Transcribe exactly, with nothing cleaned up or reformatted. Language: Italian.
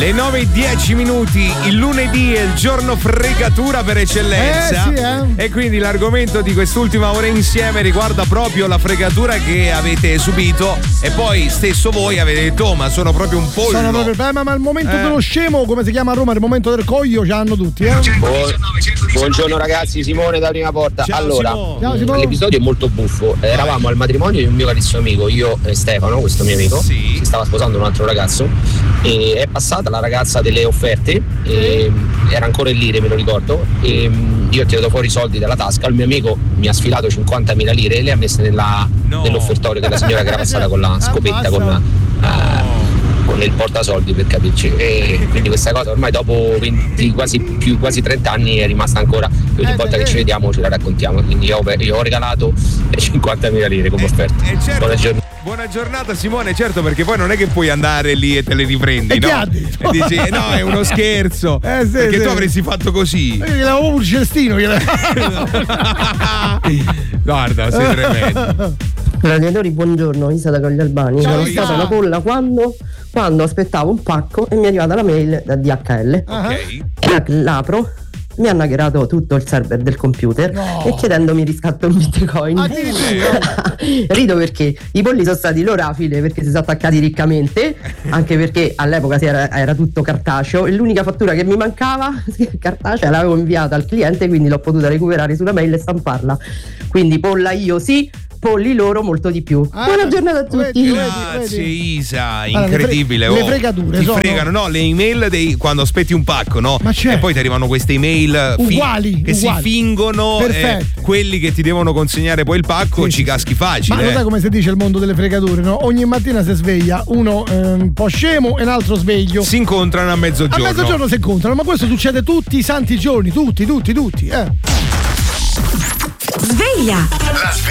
Le nove e dieci minuti, il lunedì è il giorno fregatura per eccellenza. Eh, sì, eh. E quindi l'argomento di quest'ultima ora insieme riguarda proprio la fregatura che avete subito e poi stesso voi avete detto oh, ma sono proprio un pollo. Sono proprio, ma, ma il momento Eh. dello scemo, come si chiama a Roma, il momento del coglio, ce l'hanno tutti, eh? Buon- buongiorno ragazzi, Simone da Prima Porta. Ciao, allora, Simone. Ciao, Simone. l'episodio è molto buffo. Eravamo al matrimonio di un mio carissimo amico, io e Stefano, questo mio amico, Sì. si stava sposando un altro ragazzo e è passata la ragazza delle offerte, e era ancora in lire, me lo ricordo, e io ho tirato fuori i soldi dalla tasca, il mio amico mi ha sfilato cinquantamila lire e le ha messe nella, No. nell'offertorio della signora che era passata con la scopetta, con la, eh, con il portasoldi per capirci, e quindi questa cosa ormai dopo venti, quasi più quasi trenta anni è rimasta ancora, e ogni Eh, volta sì, che ci vediamo ce la raccontiamo, quindi io ho, io ho regalato cinquantamila lire come offerta. Eh, certo. Buona giornata. Buona giornata Simone, certo, perché poi non è che puoi andare lì e te le riprendi, E no? chi ha detto? E dici eh, no, è uno scherzo. Eh, sì, perché sì. tu avresti fatto così. Io gli avevo un cestino, gliela- Guarda, sei tremendo. Gladiatori, buongiorno, Isa da Colli Albani. Ciao, Sono Isa. stata una polla quando, quando aspettavo un pacco e mi è arrivata la mail da D H L. Ok. L'apro, mi hanno hackerato tutto il server del computer No. e chiedendomi riscatto in bitcoin. Addirittura. Rido perché i polli sono stati loro afile perché si sono attaccati riccamente, anche perché all'epoca si era, era tutto cartaceo e l'unica fattura che mi mancava cartacea l'avevo inviata al cliente, quindi l'ho potuta recuperare sulla mail e stamparla. Quindi polla io sì, polli loro molto di più. Ah, Buona giornata a tutti. vedi, vedi. Grazie Isa, Allora, incredibile. le fre- oh. le fregature Ti sono- fregano, no? Le email dei, quando aspetti un pacco, no? Ma c'è. E poi ti arrivano queste email fi- Uguali, che uguali. si fingono eh, Perfette. quelli che ti devono consegnare poi il pacco, Sì, ci sì, caschi Ma facile. lo eh. sai come si dice il mondo delle fregature, no? Ogni mattina si sveglia uno eh, un po' scemo e un altro sveglio. Si incontrano a A mezzogiorno. mezzogiorno si incontrano, ma questo succede tutti i santi giorni, tutti, tutti, tutti. Eh. Sveglia! La sveglia